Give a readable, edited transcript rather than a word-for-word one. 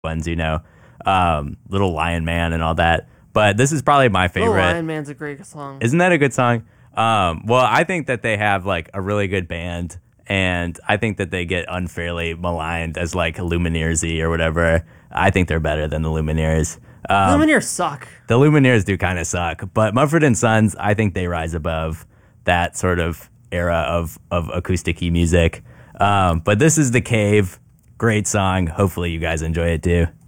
ones, Little Lion Man and all that. But this is probably my Little favorite. Lion Man's a great song. Isn't that a good song? Well, I think that they have like a really good band, and I think that they get unfairly maligned as like Lumineers-y or whatever. I think they're better than the Lumineers. Lumineers suck. The Lumineers do kind of suck, but Mumford and Sons, I think they rise above that sort of era of acoustic-y music. But this is The Cave. Great song. Hopefully you guys enjoy it too.